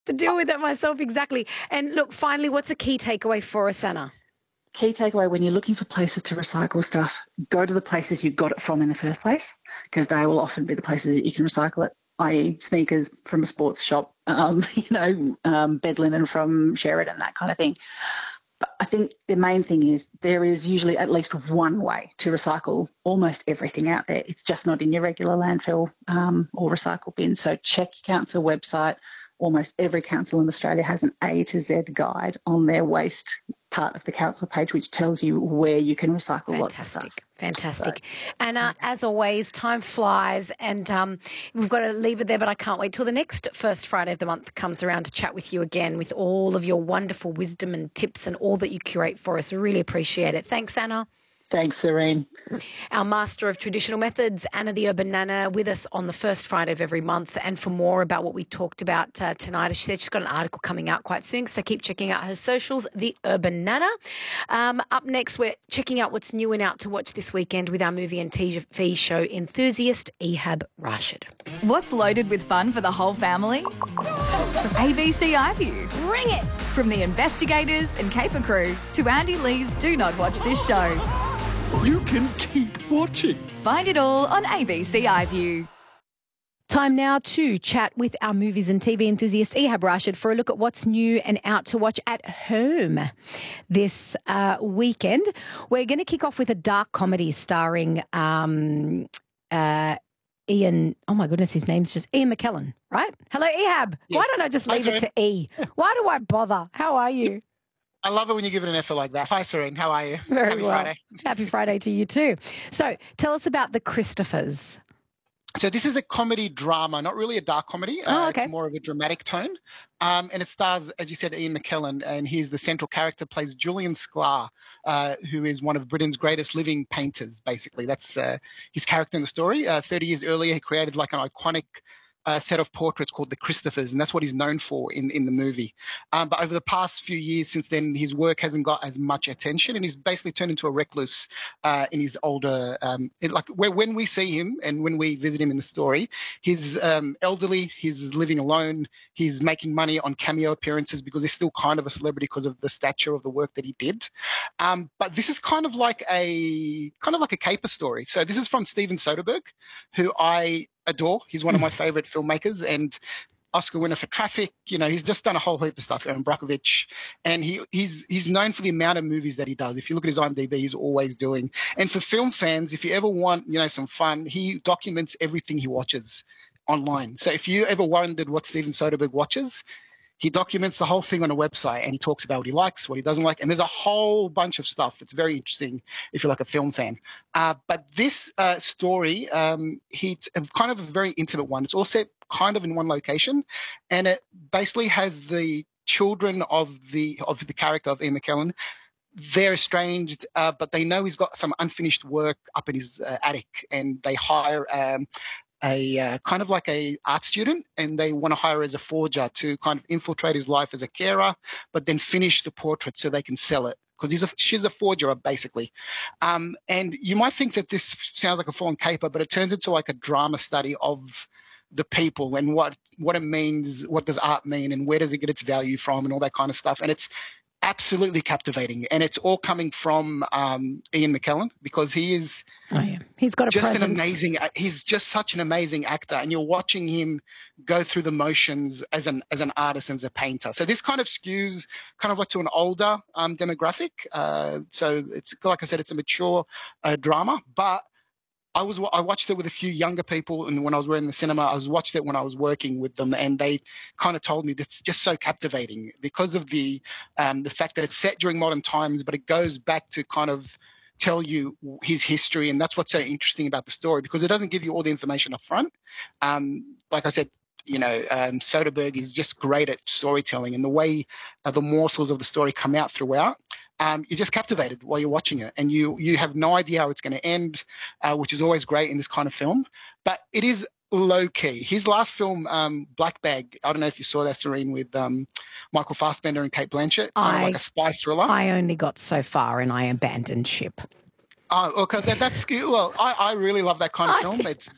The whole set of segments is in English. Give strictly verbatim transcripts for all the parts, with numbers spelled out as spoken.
to deal with that myself, exactly. And look, finally, what's a key takeaway for us, Anna? Key takeaway, when you're looking for places to recycle stuff, go to the places you got it from in the first place, because they will often be the places that you can recycle it, that is sneakers from a sports shop, um, you know, um, bed linen from Sheridan, that kind of thing. But I think the main thing is there is usually at least one way to recycle almost everything out there. It's just not in your regular landfill um, or recycle bin. So check your council website. Almost every council in Australia has an A to Z guide on their waste part of the council page, which tells you where you can recycle lots of stuff. Fantastic. So, Anna, as always, time flies and um, we've got to leave it there, but I can't wait till the next first Friday of the month comes around to chat with you again with all of your wonderful wisdom and tips and all that you curate for us. We really appreciate it. Thanks, Anna. Thanks, Serene. Our master of traditional methods, Anna the Urban Nana, with us on the first Friday of every month. And for more about what we talked about uh, tonight, she said she's got an article coming out quite soon, so keep checking out her socials, The Urban Nana. Um, up next, we're checking out what's new and out to watch this weekend with our movie and T V show enthusiast, Ehab Rashid. What's loaded with fun for the whole family? A B C iView. Bring it! From The Investigators and Caper Crew to Andy Lee's Do Not Watch This Show. You can keep watching. Find it all on A B C iView. Time now to chat with our movies and T V enthusiast Ehab Rashid for a look at what's new and out to watch at home this uh, weekend. We're going to kick off with a dark comedy starring um, uh, Ian, oh my goodness, his name's just Ian McKellen, right? Hello, Ehab. Yes. Why don't I just leave Hi, it to E? Why do I bother? How are you? I love it when you give it an effort like that. Hi, Serene. How are you? Very Happy well. Friday. Happy Friday to you too. So tell us about the Christophers. So this is a comedy drama, not really a dark comedy. Oh, uh, okay. It's more of a dramatic tone. Um, and it stars, as you said, Ian McKellen, and he's the central character, plays Julian Sklar, uh, who is one of Britain's greatest living painters, basically. That's uh, his character in the story. Uh, thirty years earlier, he created like an iconic a set of portraits called the Christophers, and that's what he's known for in, in the movie. Um, but over the past few years since then, his work hasn't got as much attention, and he's basically turned into a recluse uh, in his older, um, it, like where, when we see him and when we visit him in the story, he's um, elderly, he's living alone, he's making money on cameo appearances because he's still kind of a celebrity because of the stature of the work that he did. Um, but this is kind of like a kind of like a caper story. So this is from Steven Soderbergh, who I adore. He's one of my favorite filmmakers and Oscar winner for Traffic. You know, he's just done a whole heap of stuff, Aaron Brockovich, and he he's he's known for the amount of movies that he does. If you look at his IMDb, he's always doing. And for film fans, if you ever want, you know, some fun, he documents everything he watches online. So if you ever wondered what Steven Soderbergh watches, he documents the whole thing on a website and he talks about what he likes, what he doesn't like. And there's a whole bunch of stuff. It's very interesting if you're like a film fan. Uh, but this uh, story, um, he's kind of a very intimate one. It's all set kind of in one location. And it basically has the children of the of the character of Ian McKellen. They're estranged, uh, but they know he's got some unfinished work up in his uh, attic. And they hire um, a uh, kind of like a art student, and they want to hire her as a forger to kind of infiltrate his life as a carer, but then finish the portrait so they can sell it because he's a, she's a forger basically. Um, and you might think that this sounds like a full-on caper, but it turns into like a drama study of the people and what what it means, what does art mean, and where does it get its value from, and all that kind of stuff. And it's absolutely captivating, and it's all coming from um, Ian McKellen because he is oh, yeah. he's got a just presence. an amazing. He's just such an amazing actor, and you're watching him go through the motions as an as an artist and as a painter. So this kind of skews kind of like to an older um, demographic. Uh, so it's like I said, it's a mature uh, drama, but I was I watched it with a few younger people, and when I was in the cinema, I was watched it when I was working with them, and they kind of told me that it's just so captivating because of the um, the fact that it's set during modern times, but it goes back to kind of tell you his history, and that's what's so interesting about the story because it doesn't give you all the information up front. Um, like I said, you know, um, Soderbergh is just great at storytelling, and the way uh, the morsels of the story come out throughout. Um, you're just captivated while you're watching it, and you you have no idea how it's going to end, uh, which is always great in this kind of film. But it is low key. His last film, um, Black Bag, I don't know if you saw that, Serene, with um, Michael Fassbender and Kate Blanchett, kind of like a spy thriller. I only got so far and I abandoned ship. Oh, okay, that, that's well. I, I really love that kind of I film. did. It's it,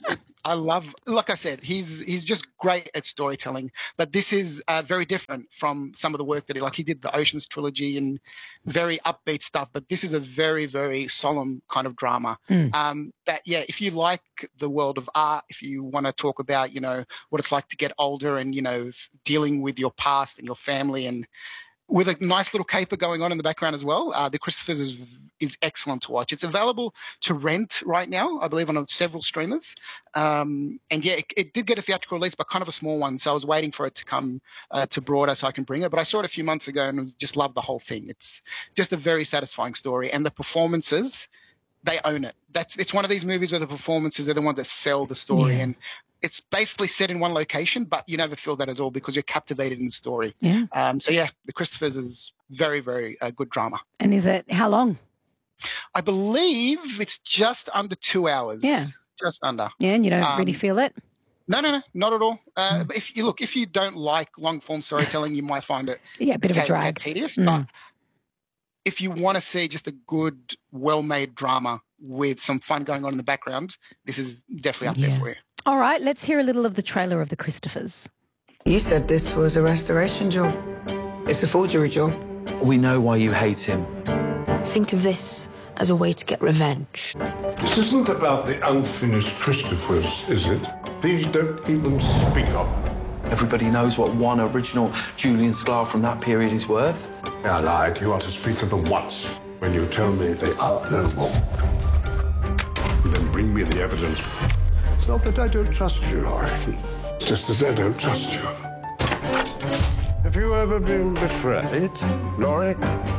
I love, like I said, he's he's just great at storytelling. But this is uh, very different from some of the work that he like. He did the Ocean's trilogy and very upbeat stuff. But this is a very very solemn kind of drama. Mm. Um, that yeah, if you like the world of art, if you want to talk about you know what it's like to get older and you know dealing with your past and your family and with a nice little caper going on in the background as well. Uh, the Christophers is is excellent to watch. It's available to rent right now, I believe, on several streamers. Um, and yeah, it, it did get a theatrical release, but kind of a small one. So I was waiting for it to come uh, to broader so I can bring it. But I saw it a few months ago and just loved the whole thing. It's just a very satisfying story, and the performances, they own it. That's it's one of these movies where the performances are the ones that sell the story. Yeah. And it's basically set in one location, but you never feel that at all because you're captivated in the story. Yeah. Um, so yeah, The Christophers is very, very uh, good drama. And is it how long? I believe it's just under two hours. Yeah. Just under. Yeah, and you don't Um, really feel it? No, no, no, not at all. Uh, Mm. but if you look, if you don't like long form storytelling, you might find it Yeah, a bit of a tad- drag. tad tedious. Mm. But if you want to see just a good, well-made drama with some fun going on in the background, this is definitely up Yeah. there for you. All right, let's hear a little of the trailer of The Christophers. You said this was a restoration job. It's a forgery job. We know why you hate him. Think of this as a way to get revenge. This isn't about the unfinished Christophers, is it? These don't even speak of them. Everybody knows what one original Julian Sklar from that period is worth. I lied. You ought to speak of them once when you tell me they are no more. And then bring me the evidence. It's not that I don't trust you, Laurie. It's just that I don't trust you. Have you ever been betrayed, Laurie?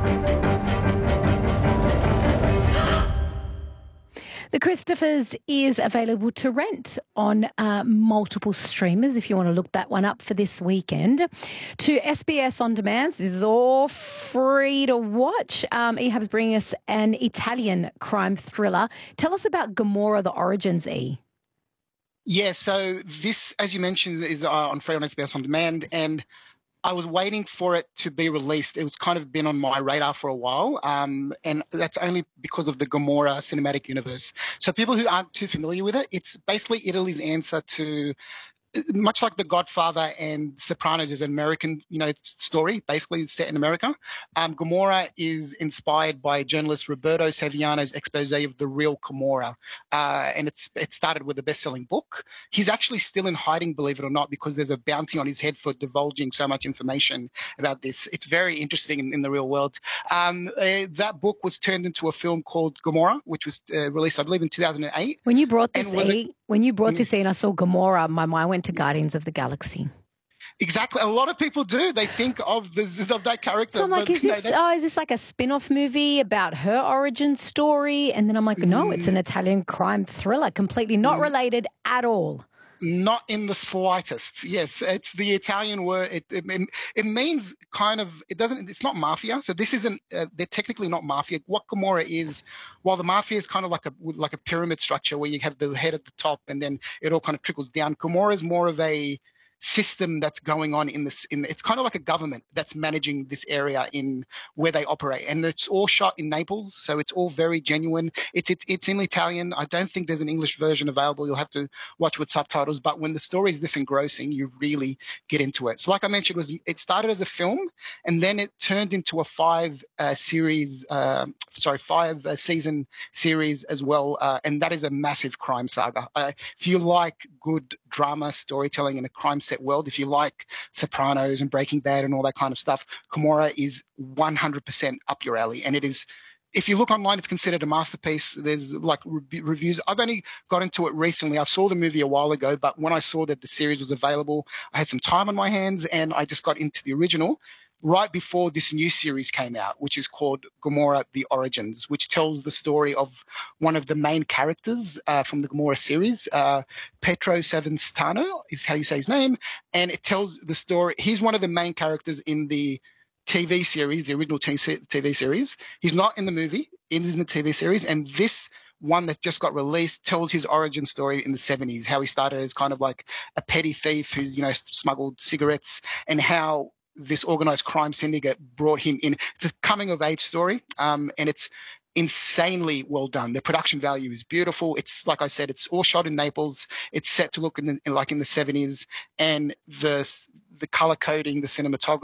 The Christophers is available to rent on uh, multiple streamers if you want to look that one up for this weekend. To S B S On Demand, this is all free to watch. Um, Ehab's bringing us an Italian crime thriller. Tell us about Gomorrah, the origins, E. Yeah, so this, as you mentioned, is uh, on free on S B S On Demand, and I was waiting for it to be released. It was kind of been on my radar for a while, um, and that's only because of the Gomorrah cinematic universe. So people who aren't too familiar with it, it's basically Italy's answer to, much like The Godfather and Sopranos is an American, you know, story, basically set in America. Um, Gomorrah is inspired by journalist Roberto Saviano's expose of the real Gomorrah, uh, and it's it started with a best-selling book. He's actually still in hiding, believe it or not, because there's a bounty on his head for divulging so much information about this. It's very interesting in, in the real world. Um, uh, that book was turned into a film called Gomorrah, which was uh, released, I believe, in two thousand eight. When you brought this, And was E, it- when you brought this in, I saw Gomorrah. My mind went to Guardians of the Galaxy. Exactly. A lot of people do. They think of the of that character. So I'm like, but, is no, this, that's- oh, is this like a spin-off movie about her origin story? And then I'm like, no, it's an Italian crime thriller, completely not related at all. Not in the slightest. Yes, it's the Italian word. It, it it means kind of. It doesn't. It's not mafia. So this isn't. Uh, they're technically not mafia. What Gomorrah is, while the mafia is kind of like a like a pyramid structure where you have the head at the top and then it all kind of trickles down. Gomorrah is more of a system that's going on in this. In it's kind of like a government that's managing this area in where they operate, and it's all shot in Naples, so it's all very genuine. It's it's it's in Italian. I don't think there's an English version available. You'll have to watch with subtitles. But when the story is this engrossing, you really get into it. So, like I mentioned, it was it started as a film, and then it turned into a five uh, series, uh, sorry, five uh, season series as well, uh, and that is a massive crime saga. Uh, if you like good drama storytelling in a crime set world, if you like Sopranos and Breaking Bad and all that kind of stuff, Gomorrah is one hundred percent up your alley. And it is, if you look online, it's considered a masterpiece. There's like re- reviews. I've only got into it recently. I saw the movie a while ago, but when I saw that the series was available, I had some time on my hands and I just got into the original right before this new series came out, which is called Gomorrah, The Origins, which tells the story of one of the main characters uh, from the Gomorrah series. Uh, Petro Savastano is how you say his name. And it tells the story. He's one of the main characters in the T V series, the original T V series. He's not in the movie. He's in the T V series. And this one that just got released tells his origin story in the seventies, how he started as kind of like a petty thief who, you know, smuggled cigarettes, and how this organized crime syndicate brought him in. It's a coming of age story, um, and it's insanely well done. The production value is beautiful. It's like I said, it's all shot in Naples. It's set to look in the, in like in the seventies, and the the color coding, the cinematography.